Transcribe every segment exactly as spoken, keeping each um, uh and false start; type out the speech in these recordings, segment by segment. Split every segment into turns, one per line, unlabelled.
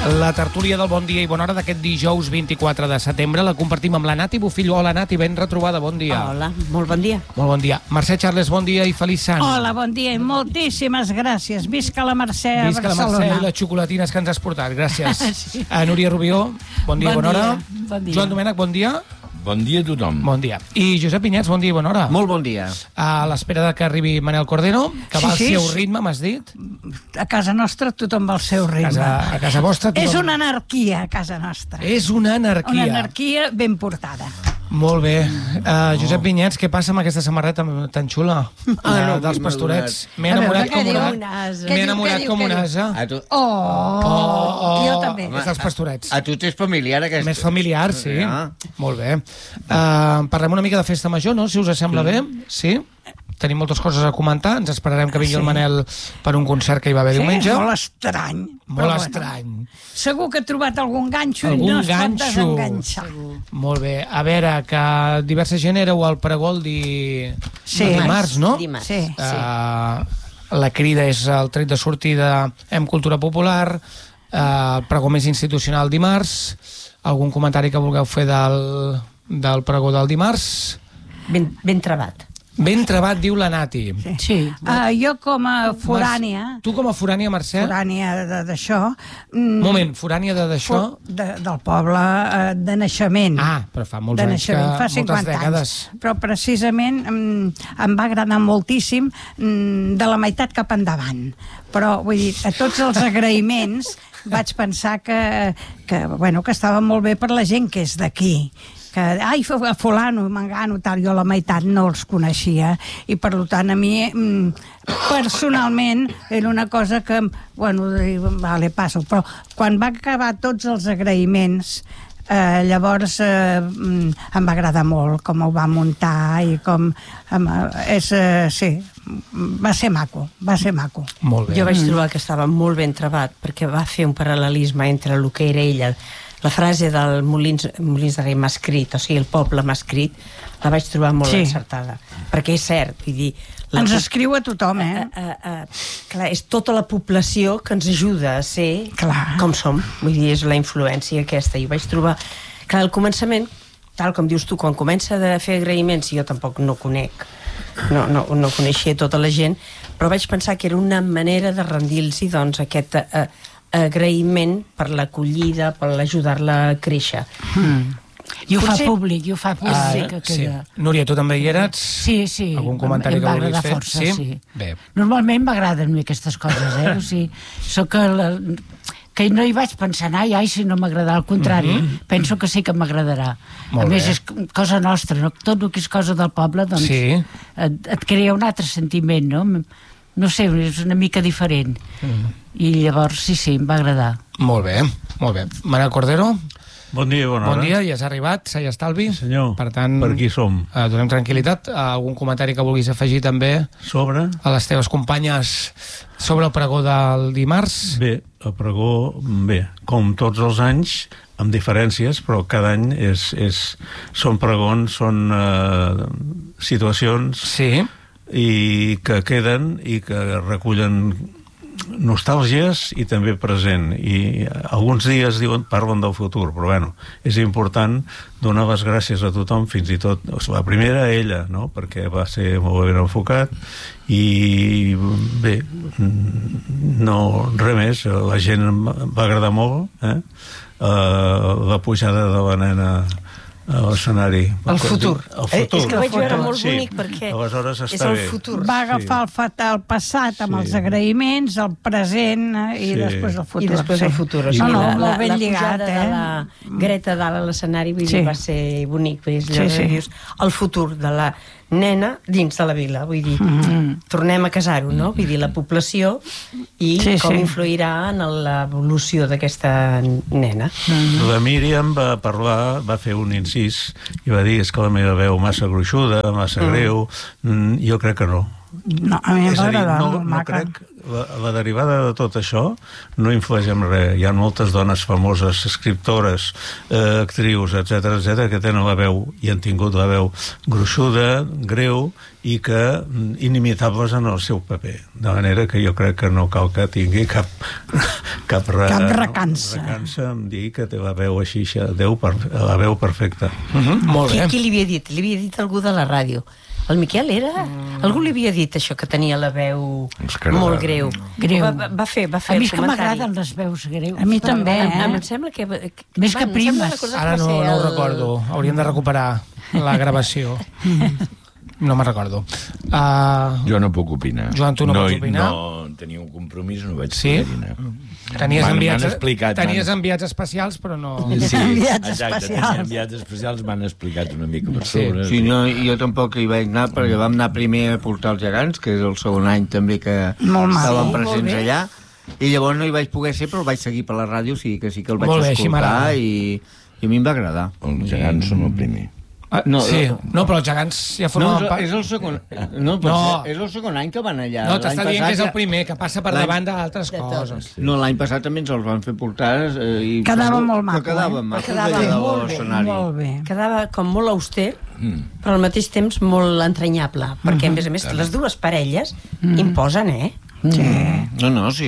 La tertúlia del Bon Dia i Bona Hora d'aquest dijous vint-i-quatre de setembre la compartim amb la Nati Bufillo. Hola, Nati, ben retrobada, bon dia.
Hola, molt bon dia.
Molt bon dia. Mercè Charles, bon dia i feliç sant.
Hola, bon dia i moltíssimes gràcies. Visca la Mercè a
Visca
Barcelona.
la Mercè i les xocolatines que ens has portat. Gràcies.
Sí.
A Núria Rubió, bon dia i
Bon
bona hora.
dia, bon dia.
Joan Domènech, bon dia.
Bon dia a tothom.
Bon dia. I Josep Vinyets, bon dia i bona hora.
Molt bon dia.
A l'espera de que arribi Manel Cordero, que
Sí,
va al
sí.
seu ritme, m'has dit.
A casa nostra tothom va al seu
A
ritme.
casa, a casa vostra... tothom-
És una anarquia a casa nostra.
És una anarquia.
Una anarquia ben portada.
Molt bé. Uh, Josep Vinyets, què passa amb aquesta samarreta tan xula?
Ah, no,
Uh, dels
m'he
pastorets. M'he
A veure,
enamorat
què
com
diu?
una...
Un ase.
Què
M'he
diu,
enamorat
què diu,
com
què
un
diu?
ase.
A tu,
Oh,
Oh,
jo també.
És dels pastorets.
a tu t'és familiar aquest...
Més familiar, sí.
Ah.
Molt bé. Uh, parlem una mica de festa major, no? Si us sembla bé. Sí? Tenim moltes coses a comentar. Ens esperarem que vingui
Sí.
el Manel per un concert que hi va haver
Sí,
diumenge.
molt estrany.
Molt
però
estrany.
Bueno, segur que ha trobat algun ganxo
Algun
i no es
ganxo.
pot desenganxar.
Molt bé. A veure, que diversa gent éreu al pregó el di...
Sí.
el dimarts, no?
Dimarts.
Sí.
Uh, la crida és el tret de sortida Em Cultura Popular, uh, el pregó més institucional dimarts. Algun comentari que vulgueu fer del, del pregó del dimarts?
Ben, ben trebat.
Ben trebat, diu la Nati.
Sí. Uh, jo com a forània,
Tu com a forània, Mercè?
forània de- d'això... mm,
Moment, forània de d'això?
fo- de, del poble eh, de naixement.
Ah, però fa molts
de
anys que...
naixement, fa
moltes
cinquanta
dècades.
anys. Però precisament mm, em va agradar moltíssim mm, de la meitat cap endavant. Però, vull dir, a tots els agraïments vaig pensar que, que, bueno, que estava molt bé per la gent que és d'aquí, que, ai, fulano, mangano, tal, jo la meitat no els coneixia, i per tant a mi mm, personalment era una cosa que, bueno, vale, passo, però quan va acabar tots els agraïments, eh, llavors eh, mm, em va agradar molt com ho va muntar i com em, és, eh, sí, va ser maco, va ser maco.
Molt bé.
Jo vaig trobar que estava molt ben trebat perquè va fer un paral·lelisme entre el que era ella. La frase del Molins, Molins de Rei m'ha escrit, o sigui, el poble m'ha escrit, la vaig trobar molt
Sí.
encertada. Perquè és cert, vull dir... La
Ens
po-
escriu a tothom, eh?
Uh, uh, uh, clar, és tota la població que ens ajuda a ser
Clar.
com som. Vull dir, és la influència aquesta. I ho vaig trobar... Clar, al començament, tal com dius tu, quan comença a fer agraïments, jo tampoc no conec, no, no, no coneixia tota la gent, però vaig pensar que era una manera de rendir-los doncs, aquest uh, agraïment per l'acollida, per l'ajudar-la a créixer.
Mm.
I ho fa
Potser-
públic, i ho fa públic.
Ah,
que
sí.
queda...
Núria, tu també hi eres?
Sí, sí.
Algun comentari
em
que
va
vulguis
agradar
fer?
força,
Sí?
sí.
Bé.
Normalment m'agraden a mi aquestes coses, eh? O sigui, soc el, que no hi vaig pensar, ai, ai, si no m'agradarà, al contrari,
Mhm.
penso que sí que m'agradarà.
Molt
A més,
bé.
és cosa nostra, no? Tot el que és cosa del poble, doncs,
Sí.
et, et crea un altre sentiment, no? No sé, és una mica diferent.
Mm.
I llavors, sí, sí, em va agradar.
Molt bé, molt bé. Manel Cordero,
Bon dia i bona hora.
bon dia, ja has arribat, s'ha estalvi.
Sí, senyor.
Per tant,
Per aquí som.
eh, donem tranquil·litat. Eh, algun comentari que vulguis afegir també
Sobre?
a les teves companyes sobre el pregó del dimarts?
Bé, el pregó, bé, com tots els anys, amb diferències, però cada any és, és, són pregons, són eh, situacions
Sí.
i que queden i que recullen nostàlgies i també present, i alguns dies diuen, parlen del futur, però bueno, és important donar les gràcies a tothom, fins i tot o sigui, la primera a ella, no? Perquè va ser molt ben enfocat i bé, no res més, la gent em va agradar molt, eh? Uh, la pujada de la nena a l'escenari.
El futur.
El
Eh,
futur.
és que ho vaig veure molt
Sí.
bonic perquè
Aleshores
és
està
el
bé.
futur.
Va agafar el, fat, el passat amb
Sí.
els agraïments, el present eh, i
Sí.
després el futur.
I després
sí.
el futur. O
No,
sigui,
no,
la,
molt
la,
ben
la
lligat,
pujada
eh?
de la Greta dalt a l'escenari, vull
Sí.
dir, va ser bonic. Vull dir,
Sí,
allò
sí.
que dius, el futur de la nena dins de la vila, vull dir,
Mm.
tornem a casar-ho, no? Vull dir, la població i
Sí,
com
sí.
influirà en l'evolució d'aquesta nena.
La Míriam va parlar, va fer un incís i va dir, és que la meva veu massa gruixuda, massa
Mm.
greu. Mm, jo crec que no.
No, a mi em
és
va
a dir,
agradar,
no,
molt
no
maca.
crec, la, la derivada de tot això no influeix en res. Hi ha moltes dones famoses, escriptores, eh, actrius, etcètera, etcètera, que tenen la veu i han tingut la veu gruixuda, greu, i que inimitables en el seu paper. De manera que jo crec que no cal que tingui cap cap, re,
Cap recança.
No, recança en dir que té la veu així, Déu, la veu perfecta.
Mm-hmm. Molt
Qui,
bé.
qui li havia dit? Li havia dit algú de la ràdio. El Miquel era? Mm. Algú li havia dit això, que tenia la veu molt greu.
Greu.
Va, va, va fer, va fer
A mi
el
és que
comentari.
m'agraden les veus greus.
A mi també,
Em,
eh?
em sembla que... que
Més que
em sembla
primes.
recordar que
Ara
va
no,
ser
no ho
el-
recordo. Hauríem de recuperar la gravació. No me'n recordo. Uh,
Jo no puc opinar.
Joan, tu no pots opinar?
No tenia un compromís, no vaig
Sí?
poder dinar.
tenies
M'han-
enviats,
m'han explicat,
tenies
m'han-
enviats especials, però no...
Sí,
Enviats
exacte,
especials.
tenia enviats especials, m'han explicat una mica per
Sí.
sobre.
Sí, no, jo tampoc hi vaig anar perquè vam anar primer a portar els gegants, que és el segon any també que
Molt maco.
estàvem
Sí, molt
presents
bé.
allà, i llavors no hi vaig poder ser, però el vaig seguir per la ràdio, sí que sí que el vaig
Molt bé, així m'agrada.
escoltar i, i a mi em va agradar.
Els gegants són el primer.
Ah,
No,
sí,
no.
no, però els gegants ja
No,
formaven
és,
part...
és el segon... No, pot
No.
ser, és el segon any que van allà.
No, t'està
L'any
dient que és
passat
el primer, que passa per
L'any-
davant d'altres coses.
No, l'any passat també ens els van fer portar eh, i
Quedava molt maco,
que quedava
eh?
maco,
Quedava
allà a
molt bé,
l'escenari.
Molt bé.
Quedava com molt auster,
Mm.
però al mateix temps molt entranyable, perquè, a més a més, les dues parelles imposen, eh?
No, no, sí.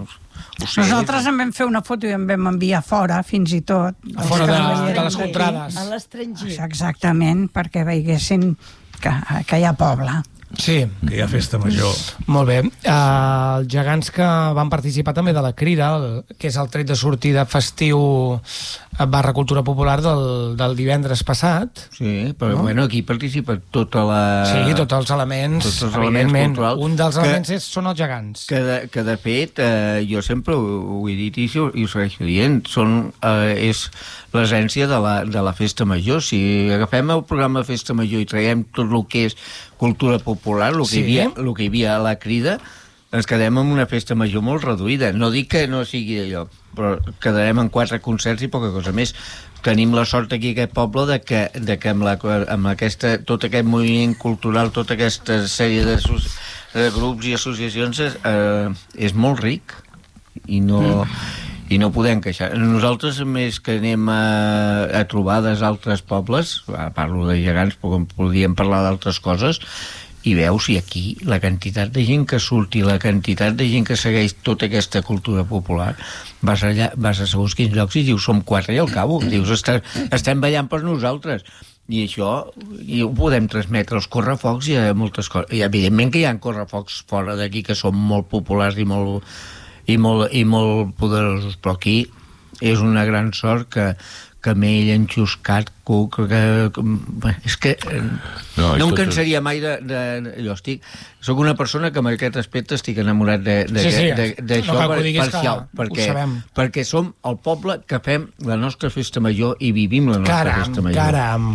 Ho sé.
Nosaltres en vam fer una foto i en vam enviar fora, fins i tot.
A fora
Els que
de,
no
de
veieren
les
d'aquí.
contrades.
A l'estranger.
Exactament, perquè veiessin que, que hi ha poble.
Sí,
Que hi ha festa major.
molt bé. Uh, els gegants que van participar també de la Crida, el, que és el tret de sortida festiu barra cultura popular del, del divendres passat.
Sí, però
No?
bueno, aquí participa tota la...
Sí, tots els elements,
tots els elements
evidentment.
culturals.
Un dels
Que-
elements és, són els gegants.
Que de, que de fet, eh, jo sempre ho, ho he dit i, ho- i ho segueixo dient, són, eh, és l'essència de, la, de la festa major. Si agafem el programa Festa Major i traiem tot el que és cultura popular, el que,
Sí.
hi, havia, el que hi havia a la Crida, ens quedem amb una festa major molt reduïda. No dic que no sigui allò, però quedarem en quatre concerts i poca cosa més. Tenim la sort aquí a aquest poble de que, de que amb, la, amb aquesta, tot aquest moviment cultural, tota aquesta sèrie de, de grups i associacions eh, és molt ric i no, mm. i no podem queixar. Nosaltres, més que anem a, a trobades a altres pobles, parlo de gegants, però podríem parlar d'altres coses, i veus i aquí la quantitat de gent que surt i la quantitat de gent que segueix tota aquesta cultura popular, vas allà, vas a segons quins llocs i dius som quatre i al cabo, dius estem, estem ballant per nosaltres, i això i ho podem transmetre als correfocs i a moltes coses, i evidentment que hi ha correfocs fora d'aquí que són molt populars i molt, i molt, i molt poderosos, però aquí és una gran sort que Camell, enxuscat, cuc, que, que, és que eh,
No,
no,
és
no em
tot-
cansaria mai de, de, de jo estic, soc una persona que en aquest aspecte estic enamorat de, de,
Sí, sí,
de, d'això
no cal que ho
per,
diguis,
per
que
això,
ho
perquè,
sabem.
perquè som el poble que fem la nostra festa major i vivim la nostra
Caram,
festa major.
caram.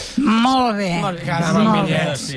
Molt bé.
Caram,
Molt bé.
amiguets.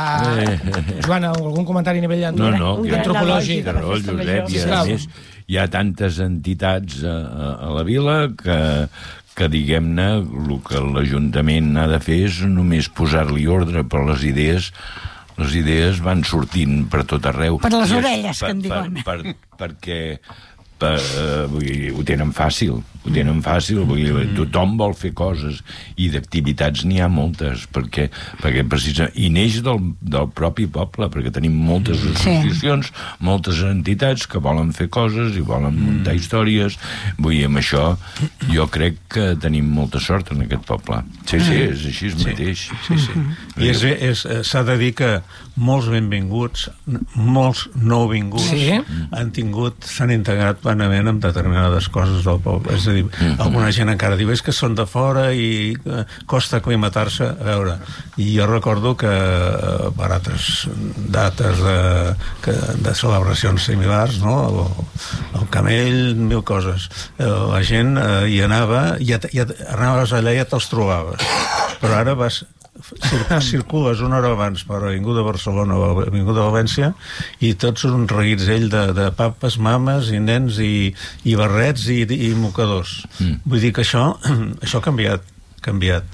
Uh, Joana, algun comentari a nivell
No, no,
Un
que,
gran
antropològic.
que no, Josep, i a
Sisplau.
més hi ha tantes entitats a, a, a la vila que, que diguem-ne, el que l'Ajuntament ha de fer és només posar-li ordre, però les idees les idees van sortint per tot arreu.
Per les
I és
orelles, que en diuen.
Per, per, perquè per, uh, vull dir, ho tenen fàcil, ho tenen fàcil, vull dir, tothom vol fer coses i d'activitats n'hi ha moltes, perquè, perquè precisament, i neix del, del propi poble, perquè tenim moltes associacions, moltes entitats que volen fer coses i volen muntar històries, vull dir, amb això jo crec que tenim molta sort en aquest poble. Sí, sí, és així és mateix.
Sí, sí. I és, és, s'ha de dir que molts benvinguts, molts nouvinguts
Sí.
han tingut, s'han integrat plenament amb determinades coses del poble. És a dir, alguna gent encara diu és que són de fora i eh, costa aclimatar-se. A veure, i jo recordo que eh, per altres dates de, que, de celebracions similars, no? El, el Camell, mil coses. Eh, la gent eh, hi anava, ja, ja anaves allà i ja te'ls trobaves. Però ara vas cir circules una hora abans per l'Avinguda de Barcelona o l'Avinguda de València i tots un reguitzell de, de papes, mames i nens i, i barrets i, i mocadors. Mm. Vull dir que això, això ha canviat canviat.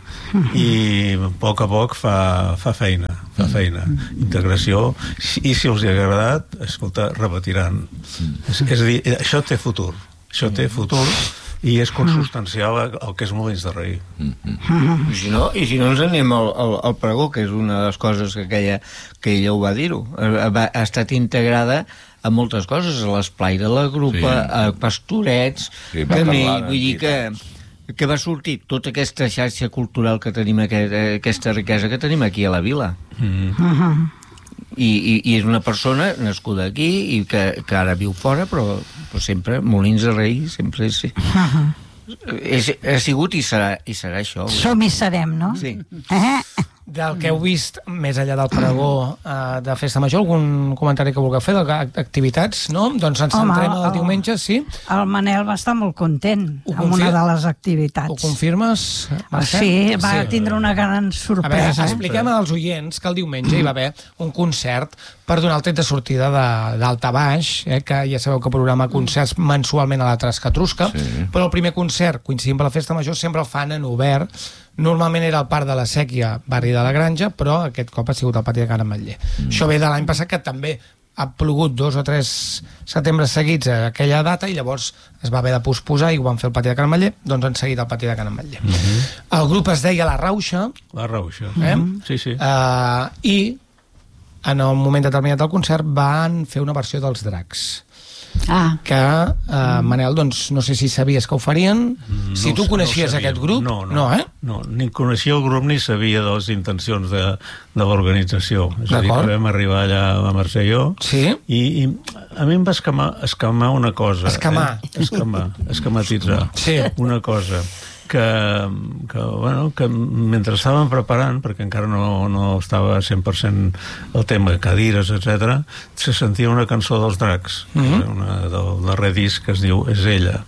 I a poc a poc fa, fa feina, fa feina. Integració, i si els hi ha agradat, escolta, repetiran. És, és a dir, això té futur. Això té futur i és consustancial al que és Molins de Rei.
I si no, i si no ens anem al, al, al pregó, que és una de les coses que aquella, que ella ho va dir-ho. Ha, ha estat integrada a moltes coses, a l'esplai de la grupa, sí. A pastorets,
sí,
també, vull dir que que va sortir tota aquesta xarxa cultural que tenim, aquesta riquesa que tenim aquí a la vila. Mm. Uh-huh. I, i, i és una persona nascuda aquí i que, que ara viu fora, però, però sempre Molins de Rei sempre és, uh-huh. és, ha sigut i serà, i serà això.
Som i serem, no?
Sí.
Eh?
Del que heu vist, més enllà del pregó eh, de Festa Major, algun comentari que vulgueu fer d'activitats, no? Doncs ens
Home,
centrem
el,
el diumenge, sí?
El Manel va estar molt content
Ho
amb una de les activitats.
Ho confirmes, Mercè?
Sí, va
sí.
tindre una gran sorpresa.
A veure, expliquem als oients que el diumenge hi va haver un concert per donar el tret de sortida d'Alta Baix, eh, que ja sabeu que programa concerts mensualment a la Trascatrusca, sí. Però el primer concert, coincidint per la Festa Major, sempre el fan en obert. Normalment era al Parc de la Sèquia, barri de la Granja, però aquest cop ha sigut al pati de Can Ametller. Mm. Això ve de l'any passat, que també ha plogut dos o tres setembres seguits a aquella data i llavors es va haver de posposar i ho van fer al pati de Can Ametller, doncs han seguit al pati de Can Ametller. Mm -hmm. El grup es deia La Rauxa.
La Rauxa.
Eh?
Mm-hmm. Sí, sí.
Uh, I en un moment determinat del concert van fer una versió dels Dracs.
Ah.
Que, uh, Manel, doncs no sé si sabies que ho farien,
no,
si tu coneixies
no
aquest grup,
no, no,
no, eh?
no, ni coneixia el grup ni sabia de les intencions de, de l'organització. És a dir, que vam arribar allà a Mercè i jo,
sí.
i, i a mi em va escamar, escamar una cosa.
Escamar.
Eh? Escamar, escamatitzar.
Sí.
Una cosa. Que, que, bueno, que mentre estàvem preparant, perquè encara no, no estava cent per cent el tema, cadires, etcètera, se sentia una cançó dels Dracs, mm-hmm. una del darrer disc que es diu És ella.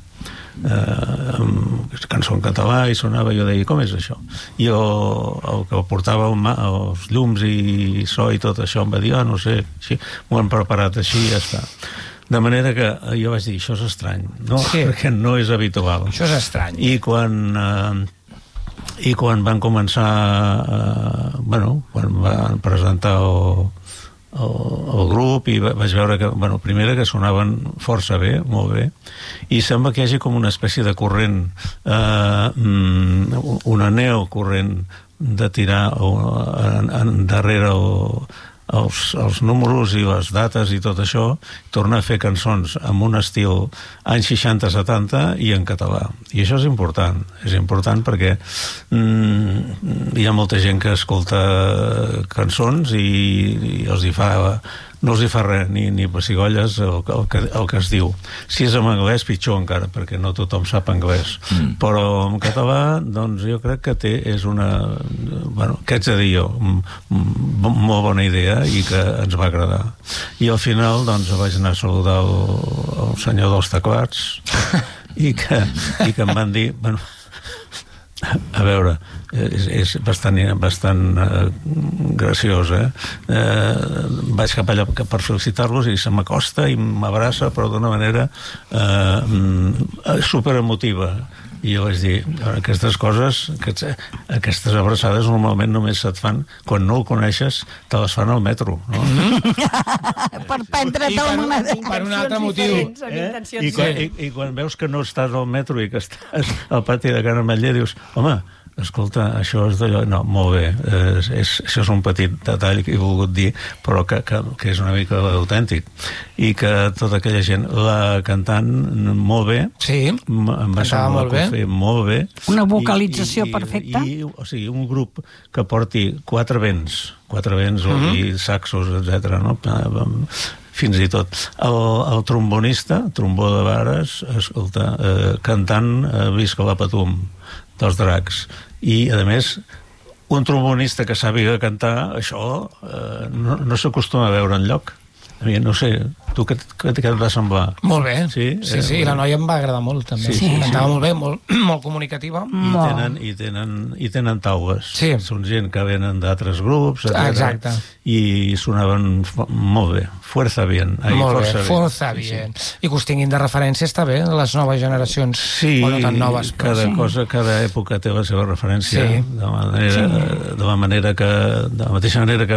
Eh, cançó en català, i sonava, jo deia, com és això? I jo, el que portava el mà, els llums i so i tot això, em va dir, ah, no sé, així, m'ho han preparat així i ja està. De manera que jo vaig dir, això és estrany, no? Sí. Perquè no és habitual.
Això és estrany.
I quan, eh, i quan van començar, eh, bueno, quan van presentar el, el, el grup, i vaig veure que, bueno, primera que sonaven força bé, molt bé, i sembla que hi hagi com una espècie de corrent, eh, una neocorrent de tirar en, en darrere el Els, els números i les dates i tot això, tornar a fer cançons amb un estil anys seixanta setanta i en català. I això és important. És important perquè mm, hi ha molta gent que escolta cançons i, i els hi fa... no els hi fa res, ni, ni pessigolles el, el, que, el que es diu. Si és en anglès, pitjor encara, perquè no tothom sap anglès. Mm. Però en català, doncs jo crec que té, és una... Bueno, què haig de dir jo? Molt bona idea i que ens va agradar. I al final, doncs, vaig anar a saludar el, el senyor dels teclats i que, i que em van dir... Bueno, a veure, és, és bastant, bastant uh, graciós, eh? Uh, vaig cap allà per felicitar-los i se m'acosta i m'abraça, però d'una manera uh, superemotiva. I jo vaig dir, aquestes coses, aquests, aquestes abraçades normalment només se't fan, quan no el coneixes, te les fan al metro, no?
Mm-hmm. Per prendre't el moneda.
Per un altre motiu.
Eh? I, quan, i, I quan veus que no estàs al metro i que estàs al pati de Can Ametller, dius, home, escolta, això és d'allò... No, molt bé, és, és, això és un petit detall que he volgut dir, però que, que, que és una mica autèntic. I que tota aquella gent, la cantant molt bé,
sí,
em va semblar
molt bé.
Fer molt bé.
Una vocalització
I, i,
perfecta.
I, o sigui, un grup que porti quatre vents, quatre vents mm-hmm. i saxos, etcètera, no? Fins i tot. El, el trombonista, trombó de vares, escolta, eh, cantant eh, Visca la Patum, dels Dracs. I, a més, un trombonista que sàpiga cantar, això eh, no, no s'acostuma a veure enlloc. A mi, no sé, tu què, què, què et va semblar?
Molt bé,
Sí?
sí,
Eh,
sí, i la noia em va agradar molt, també.
Sí, sí, sí.
Cantava molt bé, molt, molt comunicativa.
I tenen, i tenen, i tenen taules.
Sí.
Són gent que venen d'altres grups, etcètera.
Exacte.
I sonaven fo- molt bé. Fuerza bien. Ai,
Molt bé,
força bien.
força
Sí, sí.
bien. I que us tinguin de referència està bé, les noves generacions.
Sí,
o no tan noves, però
cada
sí.
cosa, cada època té la seva referència,
Sí.
de, manera, de la manera que, de la mateixa manera que